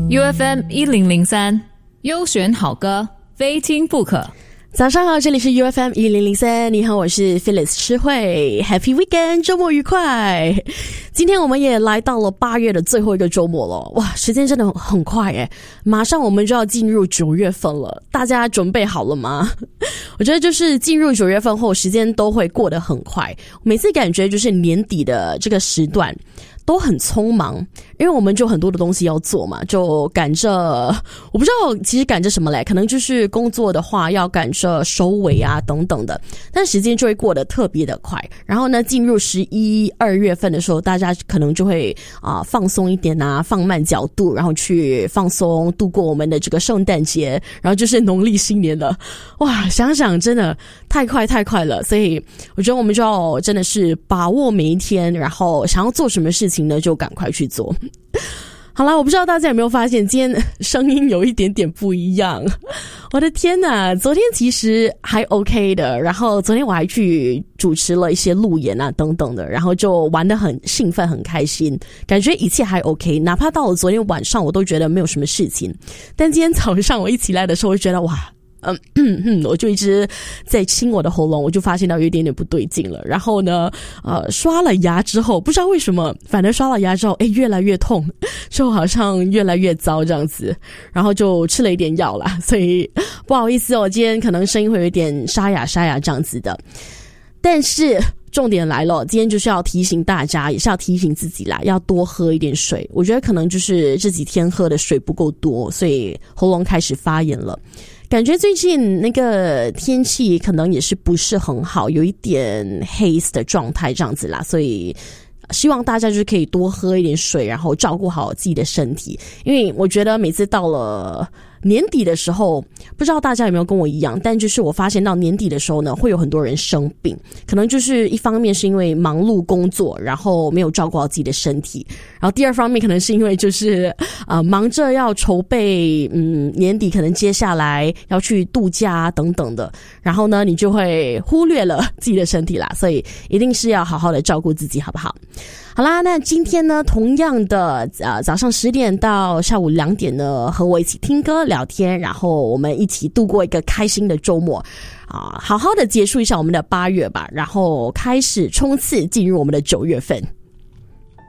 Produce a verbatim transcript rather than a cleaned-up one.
U F M 一零零三优选好歌，非听不可。 早上好，这里是 U F M 一零零三，你好，我是 Phyllis 诗慧 Happy Weekend， 周末愉快。今天我们也来到了八月的最后一个周末了，哇，时间真的很快耶，马上我们就要进入九月份了，大家准备好了吗？我觉得就是进入九月份后，时间都会过得很快，每次感觉就是年底的这个时段都很匆忙，因为我们就很多的东西要做嘛，就赶着，我不知道其实赶着什么嘞，可能就是工作的话要赶着收尾啊等等的，但时间就会过得特别的快。然后呢，进入十一二月份的时候，大家可能就会啊、呃、放松一点啊，放慢角度，然后去放松度过我们的这个圣诞节，然后就是农历新年了。哇，想想真的太快太快了，所以我觉得我们就要真的是把握每一天，然后想要做什么事情呢，就赶快去做。好啦，我不知道大家有没有发现今天声音有一点点不一样，我的天哪，昨天其实还 OK 的，然后昨天我还去主持了一些路演啊等等的，然后就玩得很兴奋很开心，感觉一切还 OK， 哪怕到了昨天晚上我都觉得没有什么事情，但今天早上我一起来的时候我就觉得哇嗯嗯嗯，我就一直在清我的喉咙，我就发现到有一点点不对劲了。然后呢，呃，刷了牙之后，不知道为什么，反正刷了牙之后，诶，越来越痛，就好像越来越糟这样子。然后就吃了一点药啦，所以不好意思哦，今天可能声音会有一点沙哑沙哑这样子的。但是重点来了，今天就是要提醒大家，也是要提醒自己啦，要多喝一点水。我觉得可能就是这几天喝的水不够多，所以喉咙开始发炎了。感觉最近那个天气可能也是不是很好，有一点 haze 的状态这样子啦，所以希望大家就是可以多喝一点水，然后照顾好自己的身体。因为我觉得每次到了年底的时候，不知道大家有没有跟我一样，但就是我发现到年底的时候呢，会有很多人生病，可能就是一方面是因为忙碌工作，然后没有照顾好自己的身体，然后第二方面可能是因为就是呃忙着要筹备嗯年底可能接下来要去度假啊等等的，然后呢你就会忽略了自己的身体啦，所以一定是要好好的照顾自己，好不好？好啦，那今天呢，同样的呃早上十点到下午两点呢，和我一起听歌聊天，然后我们一起度过一个开心的周末啊，好好的结束一下我们的八月吧，然后开始冲刺进入我们的九月份。